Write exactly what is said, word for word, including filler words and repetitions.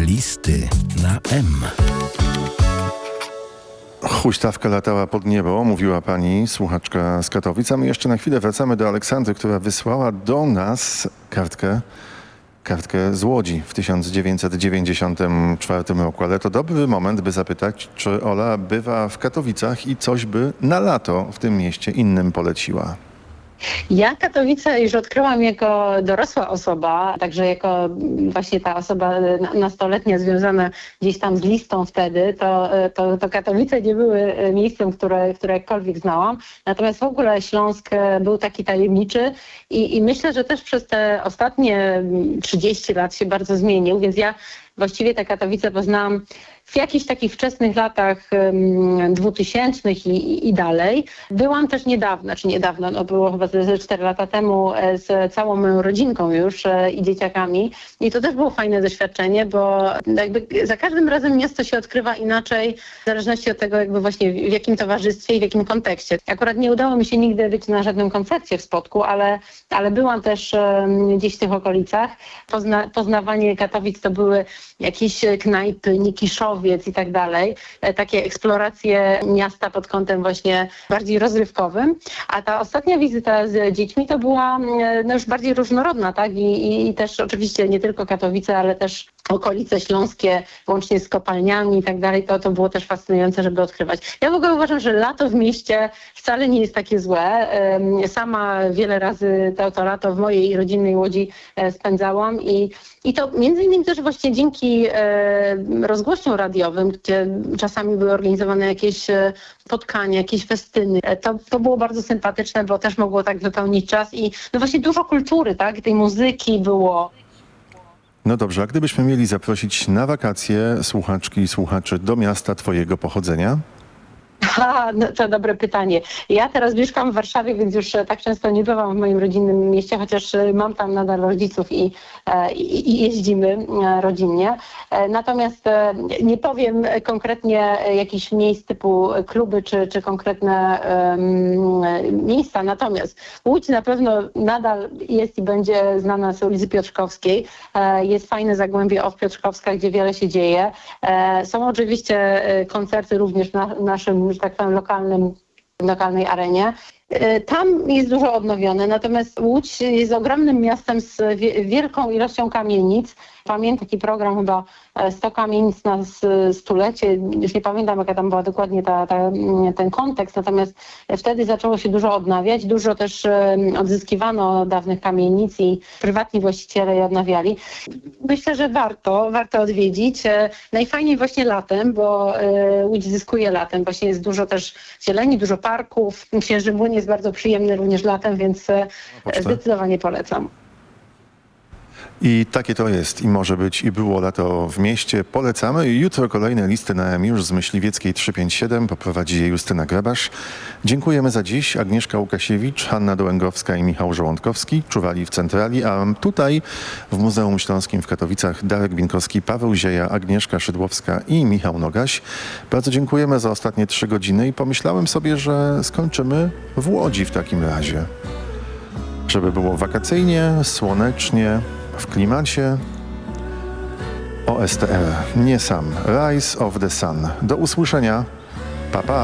Listy na M. Huśtawka latała pod niebo, mówiła pani słuchaczka z Katowic, a my jeszcze na chwilę wracamy do Aleksandry, która wysłała do nas kartkę, kartkę z Łodzi w tysiąc dziewięćset dziewięćdziesiątym czwartym roku. Ale to dobry moment, by zapytać, czy Ola bywa w Katowicach i coś by na lato w tym mieście innym poleciła. Ja Katowice już odkryłam jako dorosła osoba, także jako właśnie ta osoba nastoletnia związana gdzieś tam z listą wtedy, to, to, to Katowice nie były miejscem, które, które jakkolwiek znałam. Natomiast w ogóle Śląsk był taki tajemniczy i, i myślę, że też przez te ostatnie trzydzieści lat się bardzo zmienił, więc ja właściwie te Katowice poznałam w jakichś takich wczesnych latach dwutysięcznych i, i dalej. Byłam też niedawno, czy niedawno, no było chyba ze cztery lata temu z całą moją rodzinką już i dzieciakami. I to też było fajne doświadczenie, bo jakby za każdym razem miasto się odkrywa inaczej, w zależności od tego jakby właśnie w jakim towarzystwie i w jakim kontekście. Akurat nie udało mi się nigdy być na żadną koncercie w Spodku, ale, ale byłam też gdzieś w tych okolicach. Pozna, poznawanie Katowic to były jakieś knajpy, Nikiszowiec i tak dalej. Takie eksploracje miasta pod kątem właśnie bardziej rozrywkowym. A ta ostatnia wizyta z dziećmi to była no, już bardziej różnorodna, tak? I, i, I też oczywiście nie tylko Katowice, ale też okolice śląskie, łącznie z kopalniami i tak dalej, to, to było też fascynujące, żeby odkrywać. Ja w ogóle uważam, że lato w mieście wcale nie jest takie złe. Sama wiele razy to, to lato w mojej rodzinnej Łodzi spędzałam i, i to między innymi też właśnie dzięki rozgłośniom radiowym, gdzie czasami były organizowane jakieś spotkania, jakieś festyny. To, to było bardzo sympatyczne, bo też mogło tak wypełnić czas i no właśnie dużo kultury, tak, tej muzyki było. No dobrze, a gdybyśmy mieli zaprosić na wakacje słuchaczki i słuchaczy do miasta twojego pochodzenia? Ha, no to dobre pytanie. Ja teraz mieszkam w Warszawie, więc już tak często nie bywam w moim rodzinnym mieście, chociaż mam tam nadal rodziców i, i, i jeździmy rodzinnie. Natomiast nie powiem konkretnie jakichś miejsc typu kluby czy, czy konkretne um, miejsca. Natomiast Łódź na pewno nadal jest i będzie znana z ulicy Piotrkowskiej. Jest fajne Zagłębie Off Piotrkowska, gdzie wiele się dzieje. Są oczywiście koncerty również na naszym, że tak powiem, lokalnym, lokalnej arenie. Tam jest dużo odnowione, natomiast Łódź jest ogromnym miastem z wielką ilością kamienic. Pamiętam taki program chyba sto kamienic na stulecie, już nie pamiętam jaka tam była dokładnie ta, ta, ten kontekst, natomiast wtedy zaczęło się dużo odnawiać, dużo też odzyskiwano dawnych kamienic i prywatni właściciele je odnawiali. Myślę, że warto, warto odwiedzić. Najfajniej właśnie latem, bo Łódź zyskuje latem, właśnie jest dużo też zieleni, dużo parków, Księży Młyn jest bardzo przyjemny również latem, więc zdecydowanie polecam. I takie to jest i może być i było lato w mieście. Polecamy. Jutro kolejne listy na M już z Myśliwieckiej trzysta pięćdziesiąt siedem. Poprowadzi je Justyna Grabasz. Dziękujemy za dziś. Agnieszka Łukasiewicz, Hanna Dołęgowska i Michał Żołądkowski czuwali w centrali, a tutaj w Muzeum Śląskim w Katowicach Darek Binkowski, Paweł Zieja, Agnieszka Szydłowska i Michał Nogaś. Bardzo dziękujemy za ostatnie trzy godziny i pomyślałem sobie, że skończymy w Łodzi w takim razie. Żeby było wakacyjnie, słonecznie, w klimacie O S T R, nie sam, Rise of the Sun. Do usłyszenia, pa pa!